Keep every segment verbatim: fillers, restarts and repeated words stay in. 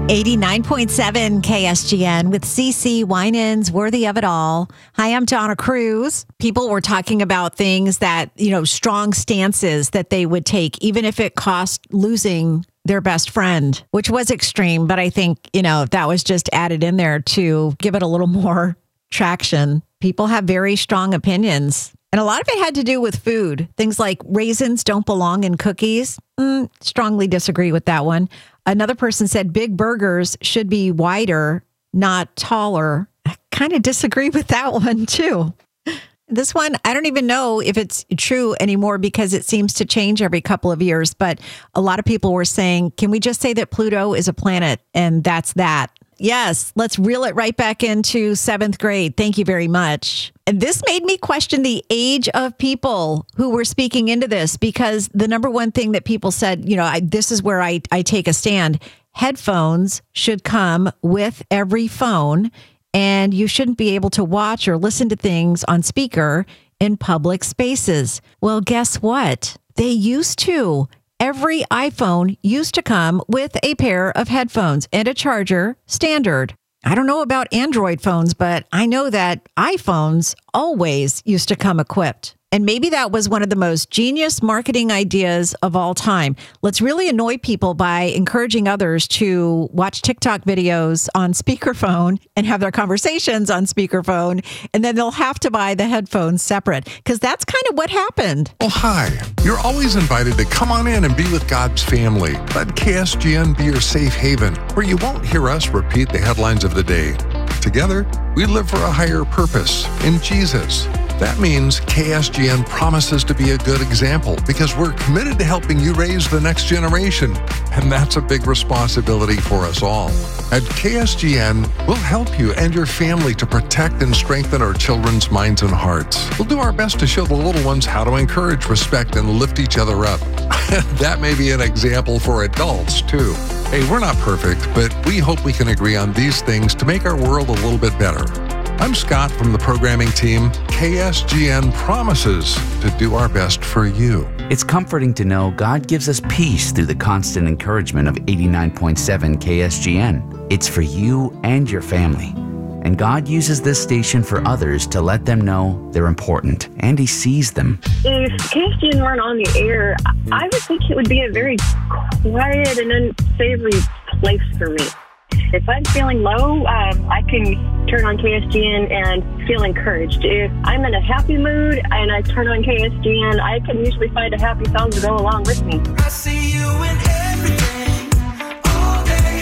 eighty-nine point seven K S G N with CeCe Winans, Worthy of It All. Hi, I'm Donna Cruz. People were talking about things that, you know, strong stances that they would take, even if it cost losing their best friend, which was extreme. But I think, you know, that was just added in there to give it a little more traction. People have very strong opinions. And a lot of it had to do with food. Things like raisins don't belong in cookies. Mm, strongly disagree with that one. Another person said big burgers should be wider, not taller. I kind of disagree with that one too. This one, I don't even know if it's true anymore because it seems to change every couple of years. But a lot of people were saying, can we just say that Pluto is a planet and that's that? Yes, let's reel it right back into seventh grade. Thank you very much. And this made me question the age of people who were speaking into this, because the number one thing that people said, you know, I, this is where I, I take a stand. Headphones should come with every phone, and you shouldn't be able to watch or listen to things on speaker in public spaces. Well, guess what? They used to. Every iPhone used to come with a pair of headphones and a charger, standard. I don't know about Android phones, but I know that iPhones always used to come equipped. And maybe that was one of the most genius marketing ideas of all time. Let's really annoy people by encouraging others to watch TikTok videos on speakerphone and have their conversations on speakerphone, and then they'll have to buy the headphones separate, because that's kind of what happened. Oh, hi. You're always invited to come on in and be with God's family. Let K S G N be your safe haven, where you won't hear us repeat the headlines of the day. Together, we live for a higher purpose in Jesus. That means K S G N promises to be a good example because we're committed to helping you raise the next generation. And that's a big responsibility for us all. At K S G N, we'll help you and your family to protect and strengthen our children's minds and hearts. We'll do our best to show the little ones how to encourage, respect, and lift each other up. That may be an example for adults, too. Hey, we're not perfect, but we hope we can agree on these things to make our world a little bit better. I'm Scott from the programming team. K S G N promises to do our best for you. It's comforting to know God gives us peace through the constant encouragement of eighty-nine point seven K S G N. It's for you and your family. And God uses this station for others to let them know they're important, and He sees them. If K S G N weren't on the air, I would think it would be a very quiet and unsavory place for me. If I'm feeling low, um, I can turn on K S G N and feel encouraged. If I'm in a happy mood and I turn on K S G N, I can usually find a happy song to go along with me. I see you in everything, all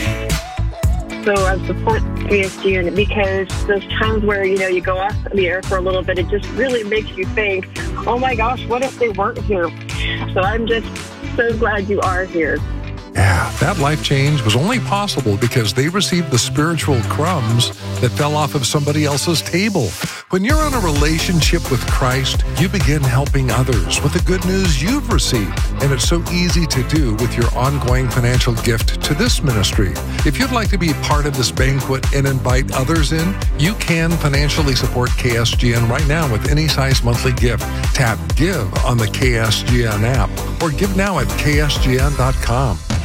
day. So I support K S G N because those times where, you know, you go off the air for a little bit, it just really makes you think, oh my gosh, what if they weren't here? So I'm just so glad you are here. Yeah, that life change was only possible because they received the spiritual crumbs that fell off of somebody else's table. When you're in a relationship with Christ, you begin helping others with the good news you've received. And it's so easy to do with your ongoing financial gift to this ministry. If you'd like to be part of this banquet and invite others in, you can financially support K S G N right now with any size monthly gift. Tap Give on the K S G N app or give now at K S G N dot com.